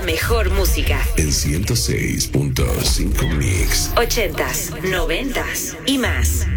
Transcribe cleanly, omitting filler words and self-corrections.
mejor música. En 106.5 Mix. 80s, 90s y más.